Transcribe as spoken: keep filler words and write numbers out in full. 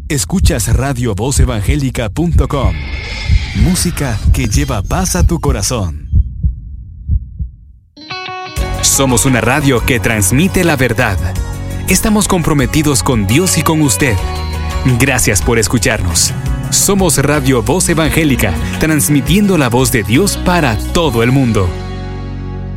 Escuchas radio voz evangélica punto com. Música que lleva paz a tu corazón. Somos una radio que transmite la verdad. Estamos comprometidos con Dios y con usted. Gracias por escucharnos. Somos Radio Voz Evangélica, transmitiendo la voz de Dios para todo el mundo.